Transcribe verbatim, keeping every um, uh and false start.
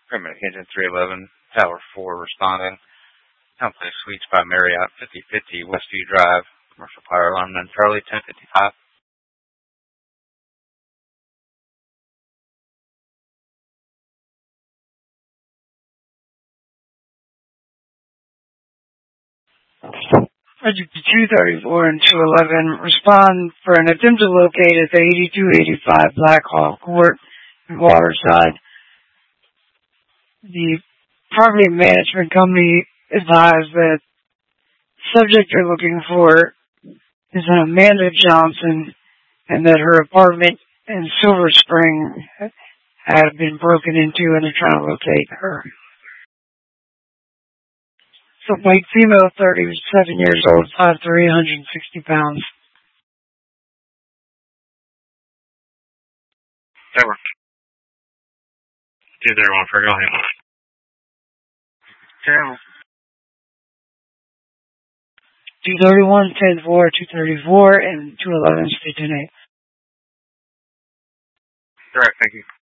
Permanent Engine three eleven, Tower four responding. Complex Suites by Marriott, fifty fifty Westview Drive, Commercial Fire Alarm, Charlie, ten fifty-five. two thirty-four and two eleven respond for an attempt to locate at the eighty-two eighty-five Black Hawk Court in Waterside. The property management company advised that the subject they're looking for is an Amanda Johnson and that her apartment in Silver Spring had been broken into and they're trying to locate her. So, white female, thirty-seven years old, five three, one hundred sixty pounds. That works. two thirty-one for go ahead. Channel. two thirty-one, ten four, two thirty-four, and two eleven, stay ten eight. Direct, thank you.